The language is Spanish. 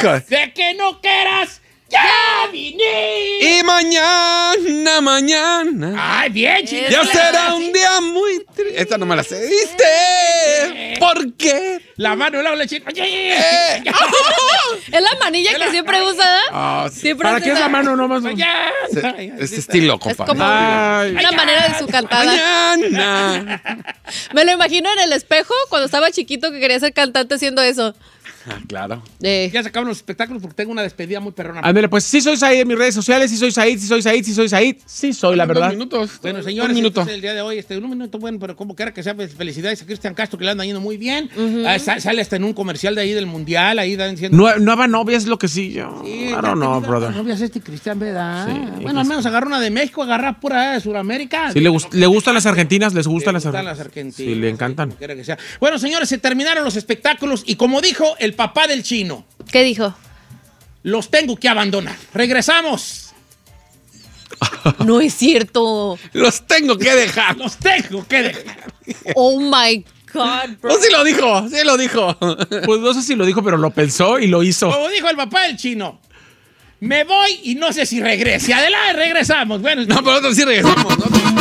Hijo. De que no quieras, ya vine. Y mañana. Ay, bien, chino. Ya será un día muy triste. Esta no me la sé. ¿Viste? ¿Por qué? La mano, la chino. Es la manilla que siempre usa, ¿eh? Ah, sí. Siempre ¿Para hace qué es esa- la mano nomás? Este estilo, Es compadre. como Ay. una manera de su cantada. Mañana. Me lo imagino en el espejo cuando estaba chiquito que quería ser cantante haciendo eso. Ah, claro. Ya se acaban los espectáculos porque tengo una despedida muy perrona. Ándale, pues sí soy Said en mis redes sociales, sí soy Said, sí soy Said, sí soy Said, sí soy, la verdad. 2 minutos. Bueno, señores, Un minuto. este es el día de hoy. Un minuto, bueno, pero como quiera que sea, pues, felicidades a Cristian Castro, que le anda yendo muy bien. Sale hasta en un comercial de ahí del Mundial, ahí dan diciendo... Nueva novia es lo que sí, yo. Sí, I don't know, brother. No veas Cristian, ¿verdad? Sí, Bueno, al menos agarra una de México, agarra pura de Sudamérica. Sí, le gustan las argentinas, les gustan las las argentinas. argentinas. Sí, le encantan. Como quiera que sea. Bueno, señores, se terminaron los espectáculos y como dijo el papá del chino, ¿Qué dijo? los tengo que abandonar. Regresamos. No es cierto. Los tengo que dejar. Los tengo que dejar. Oh my God, bro. Oh, sí lo dijo, sí lo dijo. Pues no sé si lo dijo, pero lo pensó y lo hizo. Como dijo el papá del chino, me voy y no sé si regrese. Adelante, regresamos. Bueno, No, pero nosotros sí regresamos.